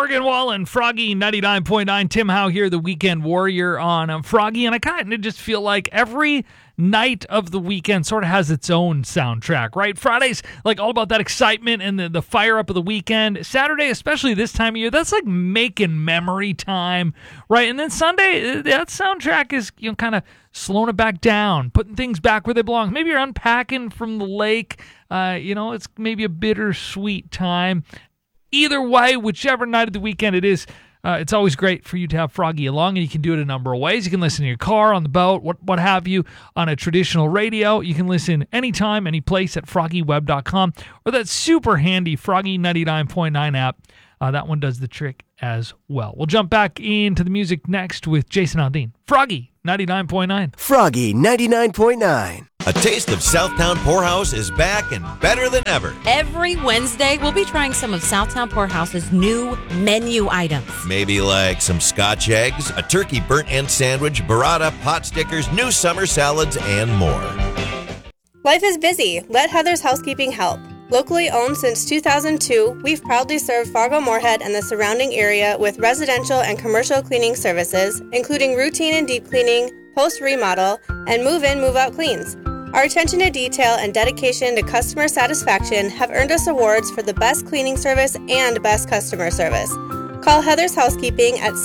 Morgan Wallen, Froggy 99.9. Tim Howe here, the Weekend Warrior on Froggy. And I kind of just feel like every night of the weekend sort of has its own soundtrack, right? Friday's like all about that excitement and the fire up of the weekend. Saturday, especially this time of year, that's like making memory time, right? And then Sunday, that soundtrack is, kind of slowing it back down, putting things back where they belong. Maybe you're unpacking from the lake. It's maybe a bittersweet time. Either way, whichever night of the weekend it is, it's always great for you to have Froggy along, and you can do it a number of ways. You can listen in your car, on the boat, what have you, on a traditional radio. You can listen anytime, any place at FroggyWeb.com, or that super handy Froggy 99.9 app. That one does the trick as well. We'll jump back into the music next with Jason Aldean. Froggy 99.9. Froggy 99.9. A taste of Southtown Poorhouse is back and better than ever. Every Wednesday, we'll be trying some of Southtown Poorhouse's new menu items. Maybe like some Scotch eggs, a turkey burnt end sandwich, burrata, pot stickers, new summer salads, and more. Life is busy. Let Heather's Housekeeping help. Locally owned since 2002, we've proudly served Fargo-Moorhead and the surrounding area with residential and commercial cleaning services, including routine and deep cleaning, post-remodel, and move-in, move-out cleans. Our attention to detail and dedication to customer satisfaction have earned us awards for the best cleaning service and best customer service. Call Heather's Housekeeping at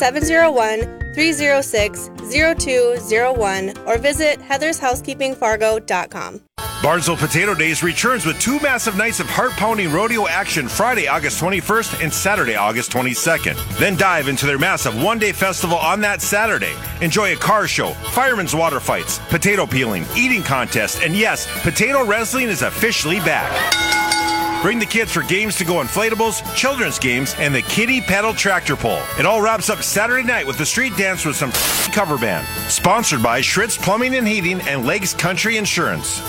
701-306-0201 or visit heathershousekeepingfargo.com. Barnesville Potato Days returns with two massive nights of heart-pounding rodeo action Friday, August 21st and Saturday, August 22nd. Then dive into their massive one-day festival on that Saturday. Enjoy a car show, firemen's water fights, potato peeling, eating contest, and yes, potato wrestling is officially back. Bring the kids for games to go inflatables, children's games, and the kiddie pedal tractor pull. It all wraps up Saturday night with the street dance with some cover band. Sponsored by Schritz Plumbing and Heating and Lakes Country Insurance.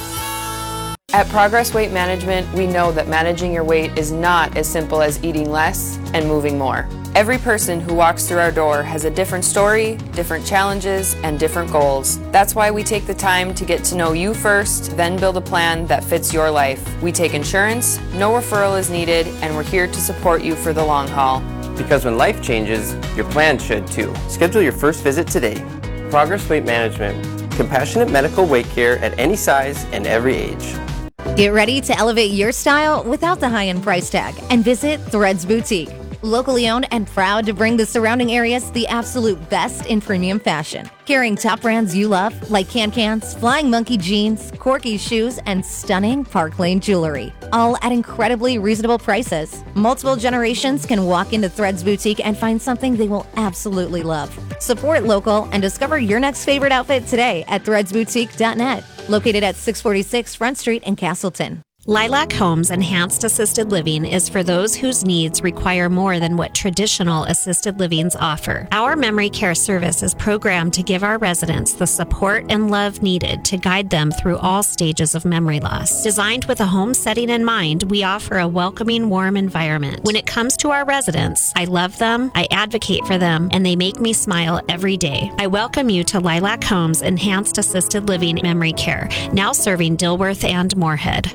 At Progress Weight Management, we know that managing your weight is not as simple as eating less and moving more. Every person who walks through our door has a different story, different challenges, and different goals. That's why we take the time to get to know you first, then build a plan that fits your life. We take insurance, no referral is needed, and we're here to support you for the long haul. Because when life changes, your plan should too. Schedule your first visit today. Progress Weight Management. Compassionate medical weight care at any size and every age. Get ready to elevate your style without the high-end price tag and visit Threads Boutique. Locally owned and proud to bring the surrounding areas the absolute best in premium fashion. Carrying top brands you love like Can-Cans, Flying Monkey jeans, Corky shoes, and stunning Park Lane jewelry. All at incredibly reasonable prices. Multiple generations can walk into Threads Boutique and find something they will absolutely love. Support local and discover your next favorite outfit today at threadsboutique.net. Located at 646 Front Street in Castleton. Lilac Homes Enhanced Assisted Living is for those whose needs require more than what traditional assisted livings offer. Our memory care service is programmed to give our residents the support and love needed to guide them through all stages of memory loss. Designed with a home setting in mind, we offer a welcoming, warm environment. When it comes to our residents, I love them, I advocate for them, and they make me smile every day. I welcome you to Lilac Homes Enhanced Assisted Living Memory Care, now serving Dilworth and Moorhead.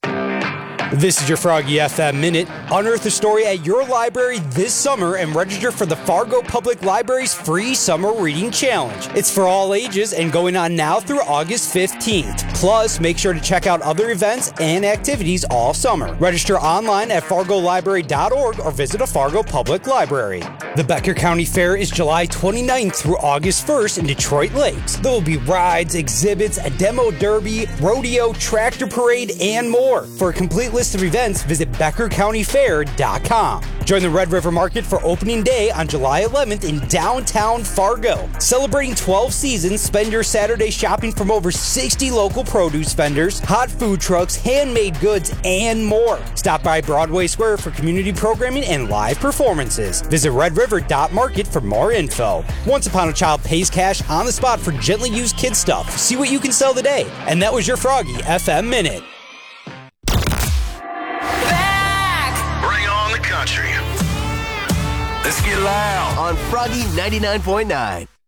This is your Froggy FM Minute. Unearth a story at your library this summer and register for the Fargo Public Library's free Summer Reading Challenge. It's for all ages and going on now through August 15th. Plus, make sure to check out other events and activities all summer. Register online at fargolibrary.org or visit a Fargo Public Library. The Becker County Fair is July 29th through August 1st in Detroit Lakes. There will be rides, exhibits, a demo derby, rodeo, tractor parade, and more. For a complete list of events, visit BeckerCountyFair.com. Join the Red River Market for opening day on July 11th in downtown Fargo. Celebrating 12 seasons, spend your Saturday shopping from over 60 local produce vendors, hot food trucks, handmade goods, and more. Stop by Broadway Square for community programming and live performances. Visit redriver.market for more info. Once Upon a Child pays cash on the spot for gently used kid stuff. See what you can sell today. And that was your Froggy FM Minute. Country. Let's get loud on Froggy 99.9.